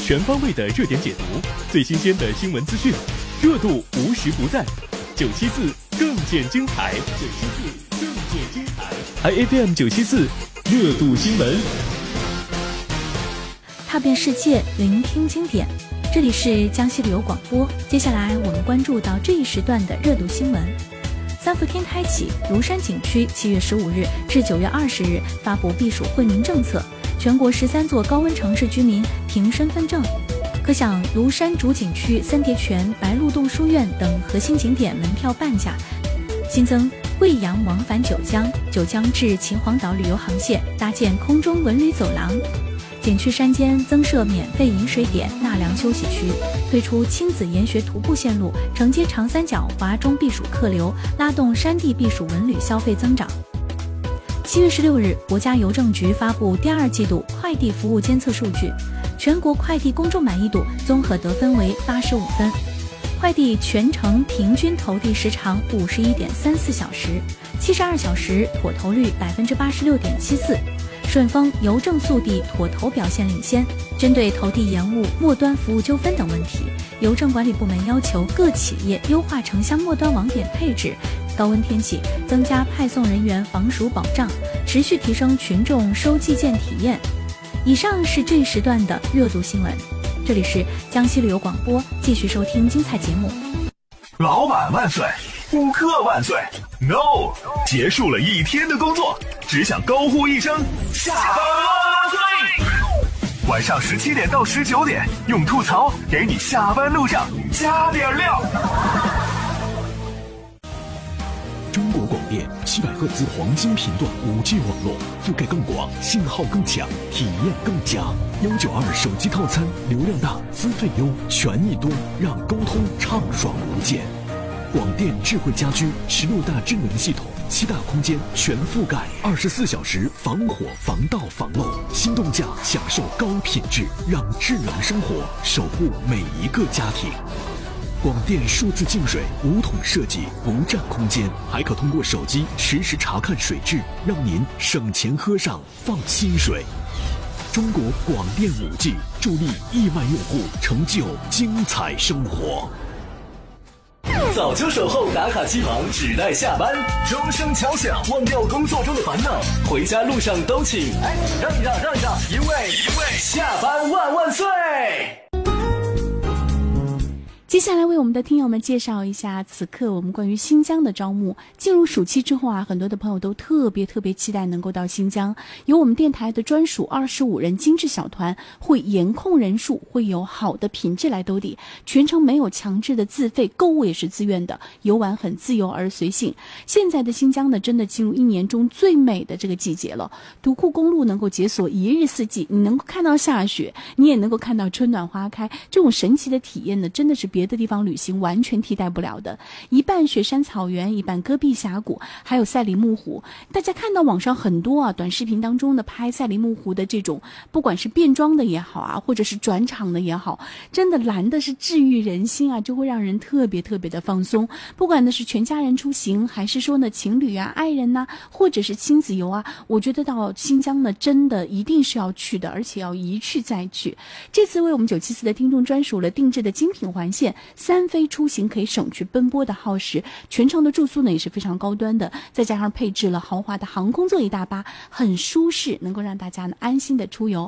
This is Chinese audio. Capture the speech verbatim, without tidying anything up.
全方位的热点解读，最新鲜的新闻资讯，热度无时不在。九七四更见精彩，九七四更见精彩。I F M 九七四热度新闻， 踏遍世界，聆听经典。这里是江西旅游广播。接下来我们关注到这一时段的热度新闻。三伏天开启，庐山景区七月十五日至九月二十日发布避暑惠民政策，全国十三座高温城市居民凭身份证。可想，庐山主景区、三叠泉、白鹿洞书院等核心景点门票半价，新增贵阳往返九江、九江至秦皇岛旅游航线，搭建空中文旅走廊。景区山间增设免费饮水点、纳凉休息区，推出亲子研学徒步线路，承接长三角华中避暑客流，拉动山地避暑文旅消费增长。七月十六日，国家邮政局发布第二季度快递服务监测数据，全国快递公众满意度综合得分为八十五分，快递全程平均投递时长五十一点三四小时，七十二小时妥投率百分之八十六点七四。顺丰邮政速递妥投表现领先。针对投递延误、末端服务纠纷等问题，邮政管理部门要求各企业优化城乡末端网点配置，高温天气增加派送人员防暑保障，持续提升群众收寄件体验。以上是这一时段的热度新闻，这里是江西旅游广播，继续收听精彩节目。 老板万岁，顾客万岁 No， 结束了一天的工作，只想高呼一声下班万岁。晚上十七点到十九点，用吐槽给你下班路上加点料。 中国广电七百赫兹黄金频段 五 G 网络，覆盖更广，信号更强，体验更佳。一九二手机套餐，流量大，资费优，权益多，让沟通畅爽无间。广电智慧家居十六大智能系统，七大空间全覆盖，二十四小时防火防盗防漏，心动价享受高品质，让智能生活守护每一个家庭。广电数字净水无桶设计，不占空间，还可通过手机实时查看水质，让您省钱喝上放心水。中国广电 五 G 助力亿万用户成就精彩生活。 早就守候打卡机房，只待下班，钟声敲响，忘掉工作中的烦恼，回家路上都请哎让一让让一让，因为因为下班万万岁。 接下来为我们的听友们介绍一下此刻我们关于新疆的招募。进入暑期之后啊，很多的朋友都特别特别期待能够到新疆，有我们电台的专属二十五人精致小团，会严控人数，会有好的品质来兜底，全程没有强制的自费，购物也是自愿的，游玩很自由而随性。现在的新疆呢，真的进入一年中最美的这个季节了，独库公路能够解锁一日四季，你能够看到下雪，你也能够看到春暖花开，这种神奇的体验呢，真的是别别的地方旅行完全替代不了的。一半雪山草原，一半戈壁峡谷，还有赛里木湖。大家看到网上很多啊短视频当中的拍赛里木湖的这种，不管是变装的也好啊，或者是转场的也好，真的蓝的是治愈人心啊，就会让人特别特别的放松。不管呢是全家人出行，还是说呢情侣啊、爱人呐、啊，或者是亲子游啊，我觉得到新疆呢真的一定是要去的，而且要一去再去。这次为我们九七四的听众专属了定制的精品环线，三飞出行可以省去奔波的耗时，全程的住宿呢也是非常高端的，再加上配置了豪华的航空座椅大巴，很舒适，能够让大家呢安心的出游。